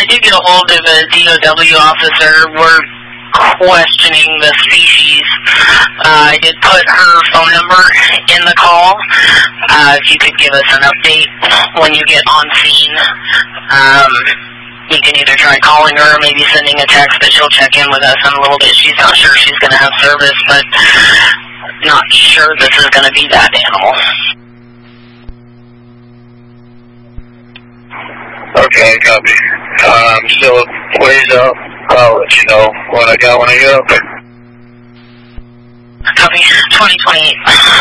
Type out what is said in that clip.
did get a hold of a DOW officer. We're questioning the species. I did put her phone number in the call. If you could give us an update when you get on scene. You can either try calling her or maybe sending a text, but she'll check in with us in a little bit. She's not sure she's going to have service, but not sure this is going to be that animal. Okay, copy. I'm still ways up. I'll let you know when I get up. Copy. 2028.